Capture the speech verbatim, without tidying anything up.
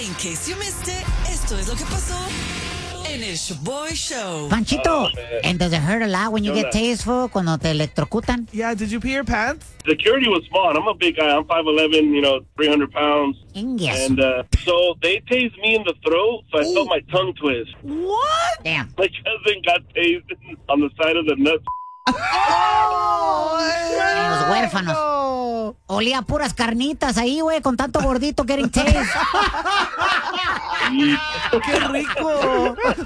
In case you missed it, esto es lo que pasó en el Shoboy Show. Panchito, Oh, man. and does it hurt a lot when you get tased, fool, cuando te electrocutan? Yeah, did you pee your pants? Security was small, and I'm a big guy. I'm five eleven, you know, three hundred pounds. Inges. And uh, so they tased me in the throat, so I felt my tongue twist. What? Damn. My cousin got tased on the side of the nuts. Oh, En los huérfanos. no. Olía a puras carnitas ahí, güey, con tanto gordito getting tased. ¡Qué rico!